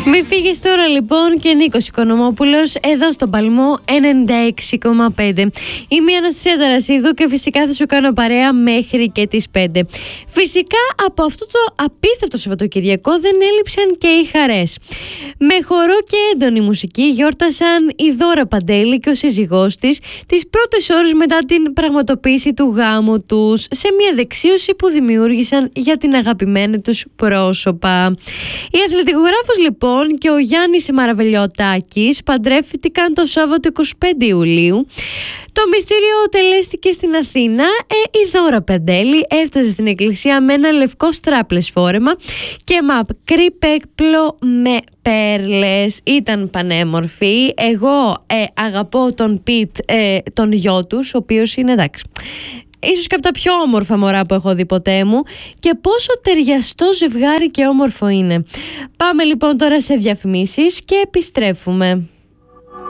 Μη φύγεις τώρα λοιπόν και Νίκος Οικονομόπουλος εδώ στον Παλμό 96,5. Είμαι η Αναστασία Ταρασίδου και φυσικά θα σου κάνω παρέα μέχρι και τις 5. Φυσικά από αυτό το απίστευτο Σαββατοκυριακό δεν έλειψαν και οι χαρές. Με χορό και έντονη μουσική γιόρτασαν η Δώρα Παντέλη και ο σύζυγός της τις πρώτες ώρες μετά την πραγματοποίηση του γάμου τους, σε μια δεξίωση που δημιούργησαν για την αγαπημένη τους πρόσωπα. Οι αθλητικογράφος λοιπόν και ο Γιάννης Μαραβελιωτάκης παντρεύτηκαν το Σάββατο 25 Ιουλίου. Το μυστήριο τελέστηκε στην Αθήνα. Η Δώρα Παντέλη έφτασε στην εκκλησία με ένα λευκό στράπλες φόρεμα και μακρύ πέπλο με πέρλες. Ήταν πανέμορφη. Εγώ αγαπώ τον Πιτ, τον γιο τους, ο οποίος είναι εντάξει, ίσως και από τα πιο όμορφα μωρά που έχω δει ποτέ μου, και πόσο ταιριαστό ζευγάρι και όμορφο είναι. Πάμε λοιπόν τώρα σε διαφημίσεις και επιστρέφουμε.